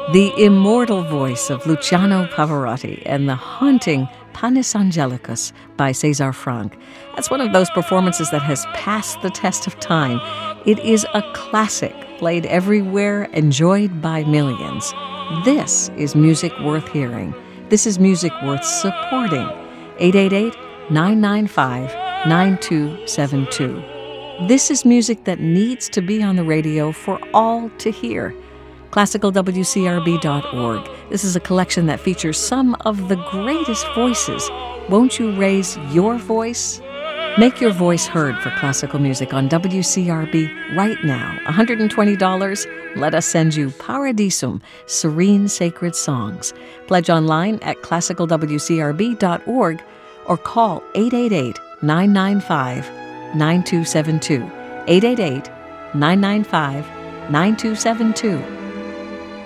The immortal voice of Luciano Pavarotti and the haunting Panis Angelicus by César Franck. That's one of those performances that has passed the test of time. It is a classic, played everywhere, enjoyed by millions. This is music worth hearing. This is music worth supporting. 888-995-9272. This is music that needs to be on the radio for all to hear. ClassicalWCRB.org. This is a collection that features some of the greatest voices. Won't you raise your voice? Make your voice heard for classical music on WCRB right now. $120. Let us send you Paradisum, serene sacred songs. Pledge online at ClassicalWCRB.org or call 888-995-9272. 888-995-9272.